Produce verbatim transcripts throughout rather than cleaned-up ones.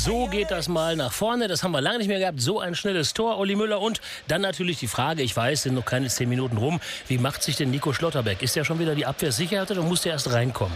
So geht das mal nach vorne. Das haben wir lange nicht mehr gehabt. So ein schnelles Tor, Uli Müller. Und dann natürlich die Frage, ich weiß, sind noch keine zehn Minuten rum. Wie macht sich denn Nico Schlotterbeck? Ist ja schon wieder die Abwehr sicher oder muss der erst reinkommen?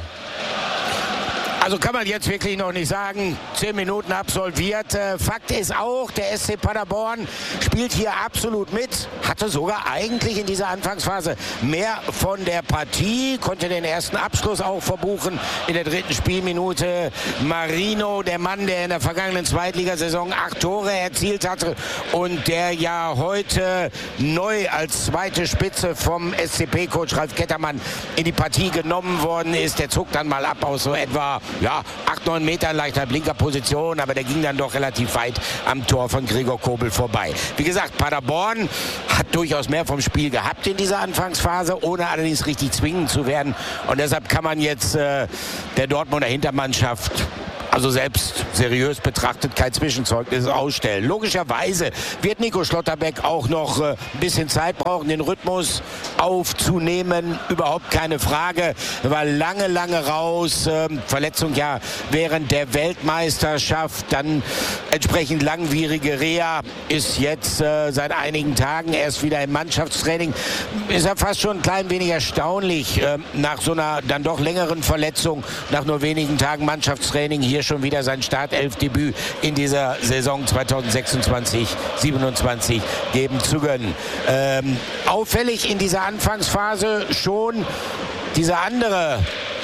Also kann man jetzt wirklich noch nicht sagen, zehn Minuten absolviert. Fakt ist auch, der S C Paderborn spielt hier absolut mit. Hatte sogar eigentlich in dieser Anfangsphase mehr von der Partie. Konnte den ersten Abschluss auch verbuchen in der dritten Spielminute. Marino, der Mann, der in der vergangenen Zweitligasaison acht Tore erzielt hatte und der ja heute neu als zweite Spitze vom S C P-Coach Ralf Kettermann in die Partie genommen worden ist. Der zog dann mal ab aus so etwa ja, acht, neun Meter in leichter Blinkerposition, aber der ging dann doch relativ weit am Tor von Gregor Kobel vorbei. Wie gesagt, Paderborn hat durchaus mehr vom Spiel gehabt in dieser Anfangsphase, ohne allerdings richtig zwingend zu werden. Und deshalb kann man jetzt äh, der Dortmunder Hintermannschaft, also selbst seriös betrachtet, kein Zwischenzeugnis ausstellen. Logischerweise wird Nico Schlotterbeck auch noch äh, ein bisschen Zeit brauchen, den Rhythmus aufzunehmen. Überhaupt keine Frage. Er war lange, lange raus. Ähm, Verletzung ja während der Weltmeisterschaft. Dann entsprechend langwierige Reha. Ist jetzt äh, seit einigen Tagen erst wieder im Mannschaftstraining. Ist ja fast schon ein klein wenig erstaunlich, äh, nach so einer dann doch längeren Verletzung, nach nur wenigen Tagen Mannschaftstraining hier schon wieder sein Startelfdebüt in dieser Saison zweitausendsechsundzwanzig siebenundzwanzig geben zu gönnen. Ähm, auffällig in dieser Anfangsphase schon diese andere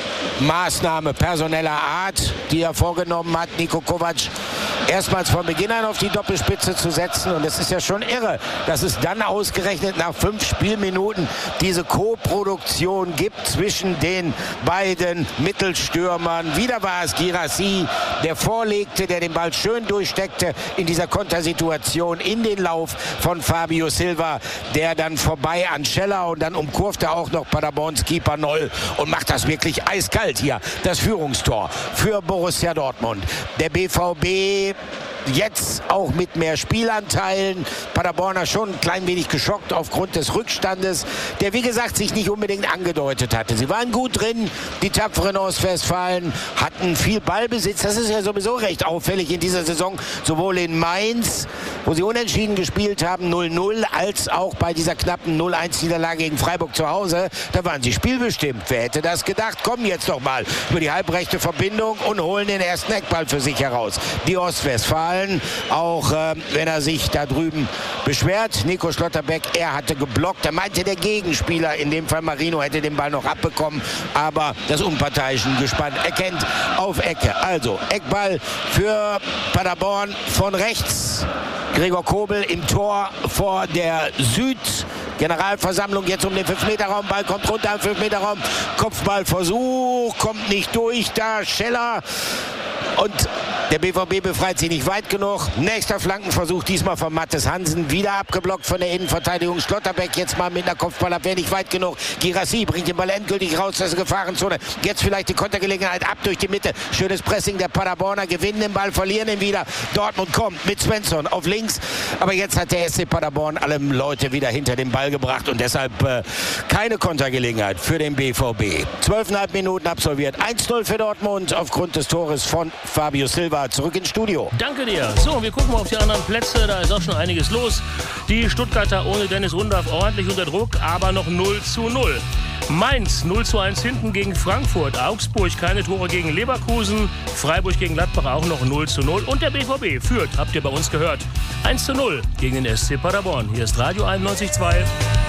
Maßnahme personeller Art, die er vorgenommen hat, Niko Kovac erstmals von Beginn an auf die Doppelspitze zu setzen. Und es ist ja schon irre, dass es dann ausgerechnet nach fünf Spielminuten diese Co-Produktion gibt zwischen den beiden Mittelstürmern. Wieder war es Guirassy, der vorlegte, der den Ball schön durchsteckte in dieser Kontersituation in den Lauf von Fabio Silva, der dann vorbei an Scheller und dann umkurfte auch noch Paderborns Keeper Noll und macht das wirklich eiskalt hier. Das Führungstor für Borussia Dortmund. Der B V B jetzt auch mit mehr Spielanteilen. Paderborner schon ein klein wenig geschockt aufgrund des Rückstandes, der wie gesagt sich nicht unbedingt angedeutet hatte. Sie waren gut drin, die tapferen Ostwestfalen, hatten viel Ballbesitz. Das ist ja sowieso recht auffällig in dieser Saison, sowohl in Mainz, wo sie unentschieden gespielt haben, null null, als auch bei dieser knappen null eins Niederlage gegen Freiburg zu Hause. Da waren sie spielbestimmt. Wer hätte das gedacht? Kommen jetzt doch mal über die halbrechte Verbindung und holen den ersten Eckball für sich heraus. Die Ostwestfalen, auch äh, wenn er sich da drüben beschwert, Nico Schlotterbeck, er hatte geblockt. Er meinte, der Gegenspieler, in dem Fall Marino, hätte den Ball noch abbekommen, aber das unparteiische Gespann erkennt auf Ecke. Also Eckball für Paderborn von rechts. Gregor Kobel im Tor vor der Süd. Generalversammlung jetzt um den fünf Meter Raum. Ball kommt runter im fünf Meter Raum. Kopfballversuch, kommt nicht durch. Da Scheller. Und der B V B befreit sich nicht weit genug. Nächster Flankenversuch, diesmal von Mathis Hansen. Wieder abgeblockt von der Innenverteidigung. Schlotterbeck jetzt mal mit einer Kopfballabwehr nicht weit genug. Guirassy bringt den Ball endgültig raus aus der Gefahrenzone. Jetzt vielleicht die Kontergelegenheit ab durch die Mitte. Schönes Pressing der Paderborner. Gewinnen den Ball, verlieren ihn wieder. Dortmund kommt mit Svensson auf links. Aber jetzt hat der S C Paderborn alle Leute wieder hinter den Ball gebracht. Und deshalb äh, keine Kontergelegenheit für den B V B. Zwölfeinhalb Minuten absolviert. eins null für Dortmund aufgrund des Tores von Fabio Silva. Zurück ins Studio. Danke dir. So, wir gucken mal auf die anderen Plätze. Da ist auch schon einiges los. Die Stuttgarter ohne Dennis Undaff ordentlich unter Druck, aber noch null zu null. Mainz null zu eins hinten gegen Frankfurt. Augsburg keine Tore gegen Leverkusen. Freiburg gegen Gladbach auch noch null zu null. Und der B V B führt, habt ihr bei uns gehört, eins zu null gegen den S C Paderborn. Hier ist Radio einundneunzig Komma zwei.